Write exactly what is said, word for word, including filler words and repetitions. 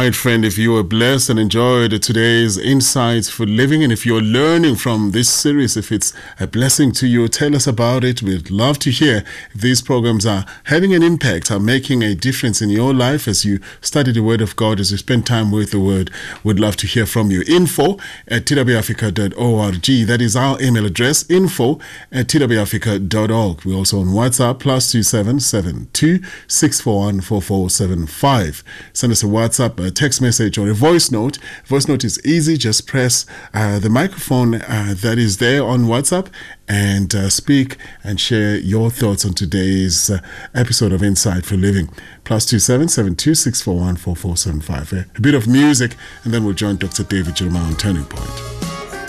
right, friend, if you were blessed and enjoyed today's Insights for Living, and if you're learning from this series, if it's a blessing to you, tell us about it. We'd love to hear if these programs are having an impact, are making a difference in your life as you study the Word of God, as you spend time with the Word. We'd love to hear from you. Info at t w africa dot org. That is our email address, info at t w africa dot org. We're also on WhatsApp, plus two seven seven two six four one four four seven five. Send us a WhatsApp, a text message, or a voice note. Voice note is easy. Just press uh, the microphone uh, that is there on WhatsApp and uh, speak and share your thoughts on today's uh, episode of Insight for Living. Plus two seven seven two six four one four four seven five. A bit of music, and then we'll join Doctor David Jeremiah on Turning Point.